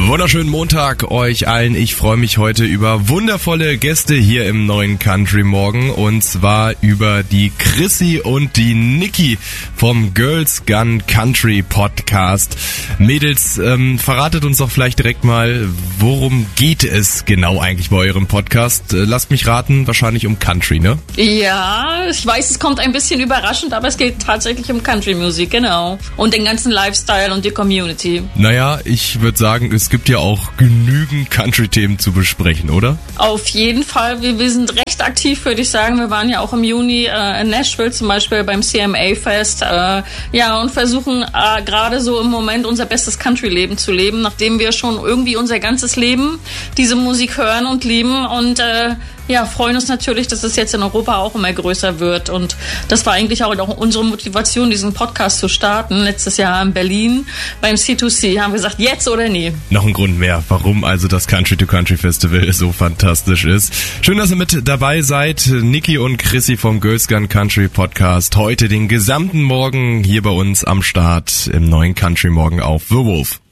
Wunderschönen Montag euch allen. Ich freue mich heute über wundervolle Gäste hier im neuen Country Morgen. Und zwar über die Chrissy und die Niki vom Girls Gun Country Podcast. Mädels, verratet uns doch vielleicht direkt mal, worum geht es genau eigentlich bei eurem Podcast? Lasst mich raten, wahrscheinlich um Country, ne? Ja, ich weiß, es kommt ein bisschen überraschend, aber es geht tatsächlich um Country-Musik, genau. Und den ganzen Lifestyle und die Community. Naja, ich würde sagen, es gibt ja auch genügend Country-Themen zu besprechen, oder? Auf jeden Fall. Wir sind recht aktiv, würde ich sagen. Wir waren ja auch im Juni in Nashville zum Beispiel beim CMA-Fest. Und versuchen gerade so im Moment unser bestes Country-Leben zu leben, nachdem wir schon irgendwie unser ganzes Leben diese Musik hören und lieben und freuen uns natürlich, dass es jetzt in Europa auch immer größer wird. Und das war eigentlich auch unsere Motivation, diesen Podcast zu starten. Letztes Jahr in Berlin beim C2C haben wir gesagt, jetzt oder nie. Noch ein Grund mehr, warum also das Country to Country Festival so fantastisch ist. Schön, dass ihr mit dabei seid. Niki und Chrissy vom Girls Gun Country Podcast. Heute den gesamten Morgen hier bei uns am Start im neuen Country Morgen auf The Wolf.